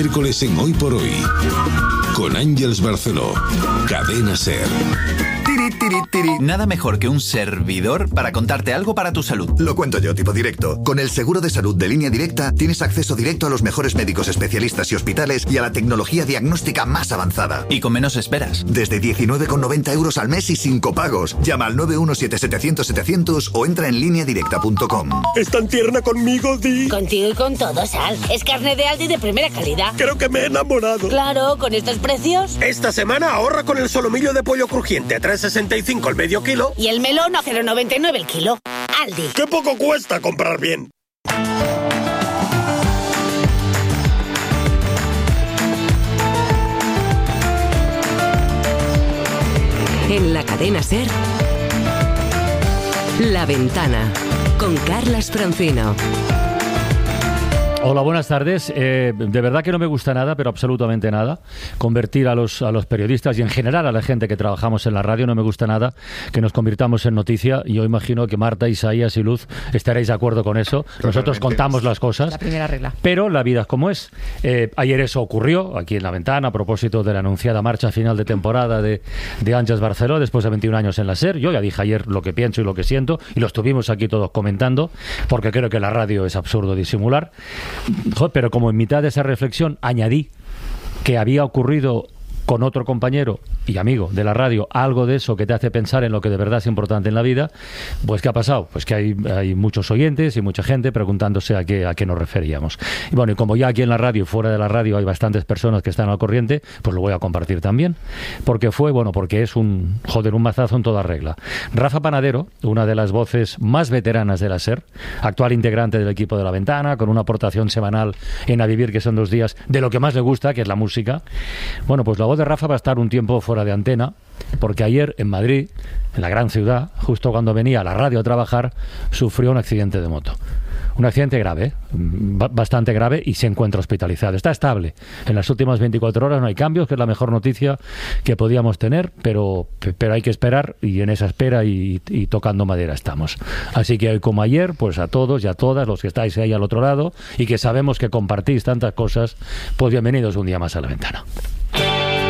miércoles en Hoy por Hoy. Con Ángeles Barceló. Cadena SER. Nada mejor que un servidor para contarte algo para tu salud. Lo cuento yo, tipo directo. Con el seguro de salud de Línea Directa tienes acceso directo a los mejores médicos especialistas y hospitales y a la tecnología diagnóstica más avanzada. Y con menos esperas. Desde 19,90 € al mes y sin copagos. Llama al 917-700-700 o entra en lineadirecta.com. ¿Es tan tierna conmigo, Di? Contigo y con todo, Sal. Es carne de Aldi de primera calidad. Creo que me he enamorado. Claro, con estos precios. Esta semana ahorra con el solomillo de pollo crujiente a 3,65 el medio kilo. Y el melón a 0,99 el kilo. Aldi. ¡Qué poco cuesta comprar bien! En la cadena SER, La Ventana, con Carlas Francino. Hola, buenas tardes. De verdad que no me gusta nada, pero absolutamente nada, convertir a los periodistas y en general a la gente que trabajamos en la radio, no me gusta nada que nos convirtamos en noticia. Y yo imagino que Marta, Isaías y Luz estaréis de acuerdo con eso. Totalmente. Nosotros contamos las cosas. La primera regla. Pero la vida es como es. Ayer eso ocurrió aquí en La Ventana a propósito de la anunciada marcha final de temporada de Ángeles Barceló después de 21 años en la SER. Yo ya dije ayer lo que pienso y lo que siento y lo estuvimos aquí todos comentando porque creo que la radio es absurdo disimular. Pero como en mitad de esa reflexión añadí que había ocurrido con otro compañero y amigo de la radio algo de eso que te hace pensar en lo que de verdad es importante en la vida, pues ¿qué ha pasado? Pues que hay muchos oyentes y mucha gente preguntándose a qué nos referíamos. Y bueno, y como ya aquí en la radio y fuera de la radio hay bastantes personas que están al corriente, pues lo voy a compartir también. Porque es un mazazo en toda regla. Rafa Panadero, una de las voces más veteranas de la SER, actual integrante del equipo de La Ventana, con una aportación semanal en A Vivir, que son 2 días, de lo que más le gusta, que es la música. Bueno, pues la voz de Rafa va a estar un tiempo fuera de antena, porque ayer en Madrid, en la gran ciudad, justo cuando venía a la radio a trabajar, sufrió un accidente de moto. Un accidente grave, bastante grave, y se encuentra hospitalizado. Está estable. En las últimas 24 horas no hay cambios, que es la mejor noticia que podíamos tener, pero hay que esperar, y en esa espera y tocando madera estamos. Así que hoy como ayer, pues a todos y a todas los que estáis ahí al otro lado y que sabemos que compartís tantas cosas, pues bienvenidos un día más a La Ventana.